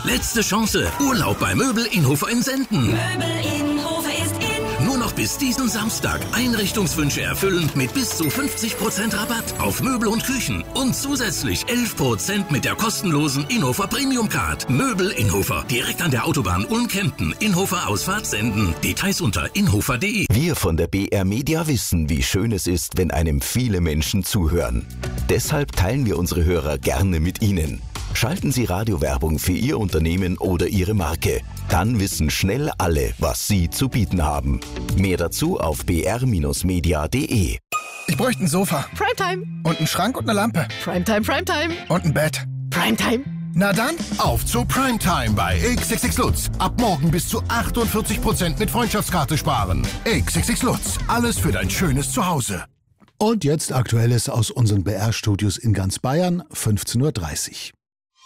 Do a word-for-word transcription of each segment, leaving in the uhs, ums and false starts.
Letzte Chance. Urlaub bei Möbel Inhofer in Senden. Möbel Inhofer ist in. Nur noch bis diesen Samstag. Einrichtungswünsche erfüllen mit bis zu fünfzig Prozent Rabatt auf Möbel und Küchen. Und zusätzlich elf Prozent mit der kostenlosen Inhofer Premium Card. Möbel Inhofer. Direkt an der Autobahn Ulm-Kempten. Inhofer Ausfahrt Senden. Details unter inhofer punkt de. Wir von der B R Media wissen, wie schön es ist, wenn einem viele Menschen zuhören. Deshalb teilen wir unsere Hörer gerne mit Ihnen. Schalten Sie Radiowerbung für Ihr Unternehmen oder Ihre Marke. Dann wissen schnell alle, was Sie zu bieten haben. Mehr dazu auf b r Bindestrich media punkt de. Ich bräuchte ein Sofa. Primetime. Und einen Schrank und eine Lampe. Primetime, Primetime. Und ein Bett. Primetime. Na dann, auf zu Primetime bei X X X Lutz. Ab morgen bis zu achtundvierzig Prozent mit Freundschaftskarte sparen. X X X Lutz. Alles für dein schönes Zuhause. Und jetzt Aktuelles aus unseren B R-Studios in ganz Bayern, fünfzehn Uhr dreißig.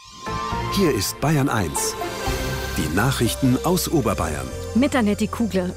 Hier ist Bayern eins. Die Nachrichten aus Oberbayern. Mit Annette Kugler.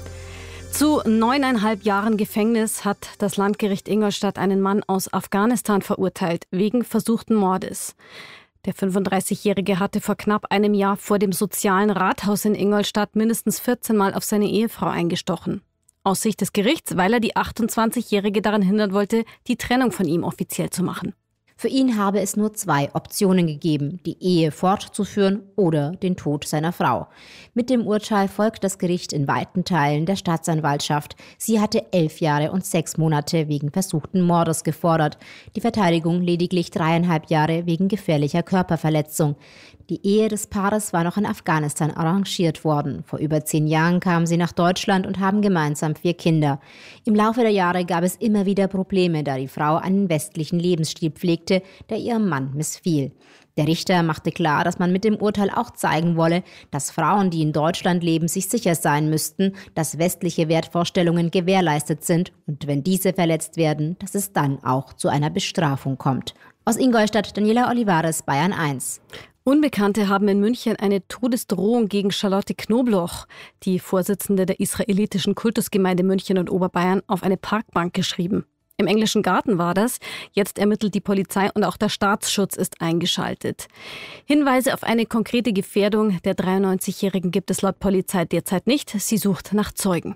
Zu neuneinhalb Jahren Gefängnis hat das Landgericht Ingolstadt einen Mann aus Afghanistan verurteilt, wegen versuchten Mordes. Der fünfunddreißigjährige hatte vor knapp einem Jahr vor dem sozialen Rathaus in Ingolstadt mindestens vierzehn Mal auf seine Ehefrau eingestochen. Aus Sicht des Gerichts, weil er die achtundzwanzigjährige daran hindern wollte, die Trennung von ihm offiziell zu machen. Für ihn habe es nur zwei Optionen gegeben, die Ehe fortzuführen oder den Tod seiner Frau. Mit dem Urteil folgt das Gericht in weiten Teilen der Staatsanwaltschaft. Sie hatte elf Jahre und sechs Monate wegen versuchten Mordes gefordert. Die Verteidigung lediglich dreieinhalb Jahre wegen gefährlicher Körperverletzung. Die Ehe des Paares war noch in Afghanistan arrangiert worden. Vor über zehn Jahren kamen sie nach Deutschland und haben gemeinsam vier Kinder. Im Laufe der Jahre gab es immer wieder Probleme, da die Frau einen westlichen Lebensstil pflegte, der ihrem Mann missfiel. Der Richter machte klar, dass man mit dem Urteil auch zeigen wolle, dass Frauen, die in Deutschland leben, sich sicher sein müssten, dass westliche Wertvorstellungen gewährleistet sind und wenn diese verletzt werden, dass es dann auch zu einer Bestrafung kommt. Aus Ingolstadt, Daniela Olivares, Bayern eins. Unbekannte haben in München eine Todesdrohung gegen Charlotte Knobloch, die Vorsitzende der israelitischen Kultusgemeinde München und Oberbayern, auf eine Parkbank geschrieben. Im englischen Garten war das. Jetzt ermittelt die Polizei und auch der Staatsschutz ist eingeschaltet. Hinweise auf eine konkrete Gefährdung der dreiundneunzigjährigen gibt es laut Polizei derzeit nicht. Sie sucht nach Zeugen.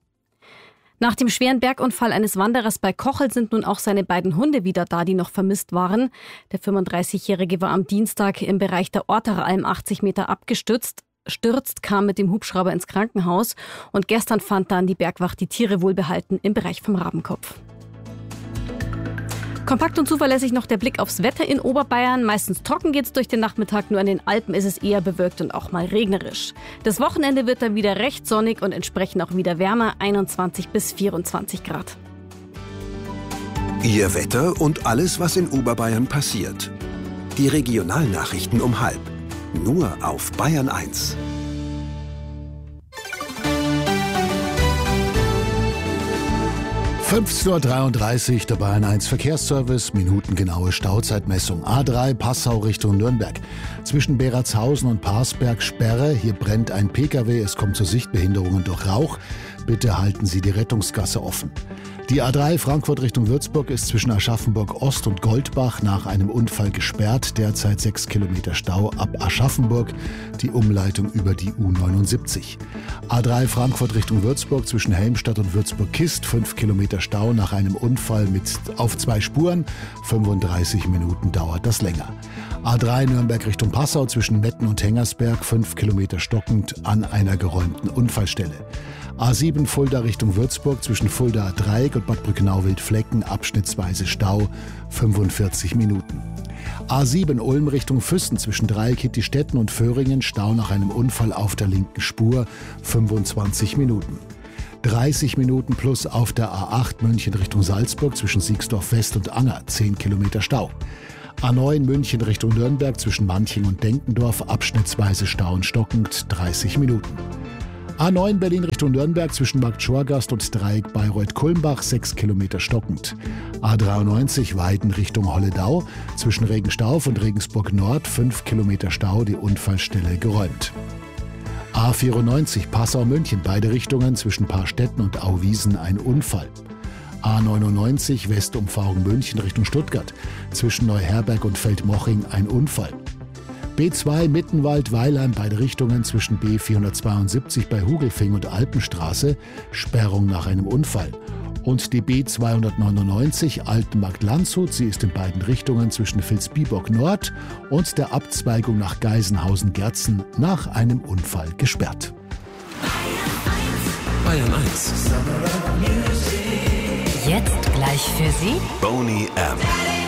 Nach dem schweren Bergunfall eines Wanderers bei Kochel sind nun auch seine beiden Hunde wieder da, die noch vermisst waren. Der fünfunddreißigjährige war am Dienstag im Bereich der Orterer Alm achtzig Meter abgestürzt, stürzt, kam mit dem Hubschrauber ins Krankenhaus und gestern fand dann die Bergwacht die Tiere wohlbehalten im Bereich vom Rabenkopf. Kompakt und zuverlässig noch der Blick aufs Wetter in Oberbayern. Meistens trocken geht's durch den Nachmittag, nur in den Alpen ist es eher bewölkt und auch mal regnerisch. Das Wochenende wird dann wieder recht sonnig und entsprechend auch wieder wärmer, einundzwanzig bis vierundzwanzig Grad. Ihr Wetter und alles, was in Oberbayern passiert. Die Regionalnachrichten um halb. Nur auf Bayern eins. fünfzehn Uhr dreiunddreißig, der Bayern eins Verkehrsservice, minutengenaue Stauzeitmessung. A drei Passau Richtung Nürnberg. Zwischen Beratshausen und Parsberg Sperre. Hier brennt ein Pkw, es kommt zu Sichtbehinderungen durch Rauch. Bitte halten Sie die Rettungsgasse offen. Die A drei Frankfurt Richtung Würzburg ist zwischen Aschaffenburg Ost und Goldbach nach einem Unfall gesperrt. Derzeit sechs Kilometer Stau ab Aschaffenburg. Die Umleitung über die U neunundsiebzig. A drei Frankfurt Richtung Würzburg zwischen Helmstadt und Würzburg-Kist. fünf Kilometer Stau nach einem Unfall mit auf zwei Spuren. fünfunddreißig Minuten dauert das länger. A drei Nürnberg Richtung Passau zwischen Metten und Hengersberg. fünf Kilometer stockend an einer geräumten Unfallstelle. A sieben Fulda Richtung Würzburg zwischen Fulda Dreieck und Bad Brückenau-Wildflecken abschnittsweise Stau, fünfundvierzig Minuten. A sieben Ulm Richtung Füssen zwischen Dreieck Hittistetten und Föhringen Stau nach einem Unfall auf der linken Spur, fünfundzwanzig Minuten. dreißig Minuten plus auf der A acht München Richtung Salzburg zwischen Siegsdorf West und Anger, zehn Kilometer Stau. A neun München Richtung Nürnberg zwischen Manching und Denkendorf abschnittsweise Stau und stockend, dreißig Minuten. A neun Berlin Richtung Nürnberg zwischen Markt Schorgast und Dreieck Bayreuth-Kulmbach, sechs Kilometer stockend. A dreiundneunzig Weiden Richtung Holledau zwischen Regenstauf und Regensburg Nord, fünf Kilometer Stau, die Unfallstelle geräumt. A vierundneunzig Passau-München, beide Richtungen zwischen Paarstetten und Auwiesen ein Unfall. A neunundneunzig Westumfahrung München Richtung Stuttgart zwischen Neuherberg und Feldmoching ein Unfall. B zwei Mittenwald-Weilheim, beide Richtungen zwischen B vierhundertzweiundsiebzig bei Hugelfing und Alpenstraße, Sperrung nach einem Unfall. Und die B zweihundertneunundneunzig Altenmarkt-Landshut, sie ist in beiden Richtungen zwischen Vilsbiburg Nord und der Abzweigung nach Geisenhausen-Gerzen nach einem Unfall gesperrt. Bayern eins. Jetzt gleich für Sie Boney M.